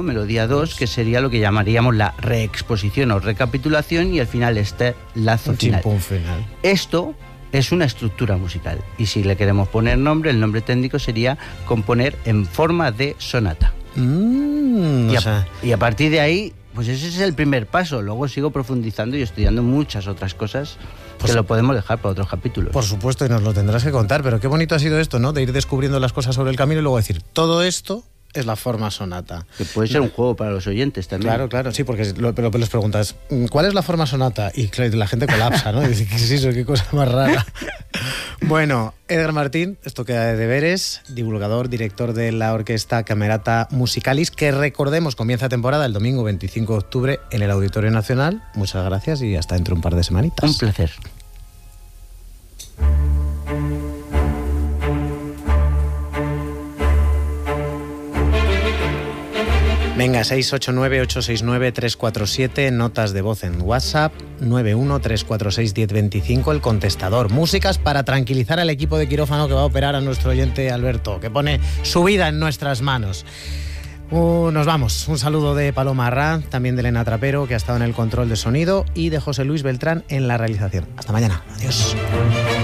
1, melodía 2, que sería lo que llamaríamos la reexposición o recapitulación, y al final este lazo final. Chimpún final. Esto es una estructura musical, y si le queremos poner nombre, el nombre técnico sería componer en forma de sonata. Y a partir de ahí, pues ese es el primer paso. Luego sigo profundizando y estudiando muchas otras cosas que lo podemos dejar para otros capítulos. Por supuesto, y nos lo tendrás que contar, pero qué bonito ha sido esto, ¿no? De ir descubriendo las cosas sobre el camino y luego decir, todo esto es la forma sonata. Que puede ser un juego para los oyentes también. Claro, sí, porque pero les preguntas, ¿cuál es la forma sonata? Y claro, la gente colapsa, ¿no? Y dice, ¿qué es eso? ¿Qué cosa más rara? Bueno, Edgar Martín, esto queda de deberes, divulgador, director de la Orquesta Camerata Musicalis, que recordemos comienza temporada el domingo 25 de octubre en el Auditorio Nacional. Muchas gracias y hasta dentro de un par de semanitas. Un placer. Venga, 689-869-347, notas de voz en WhatsApp, 91-346-1025, el contestador. Músicas para tranquilizar al equipo de quirófano que va a operar a nuestro oyente Alberto, que pone su vida en nuestras manos. Nos vamos. Un saludo de Paloma Arrá, también de Elena Trapero, que ha estado en el control de sonido, y de José Luis Beltrán en la realización. Hasta mañana. Adiós.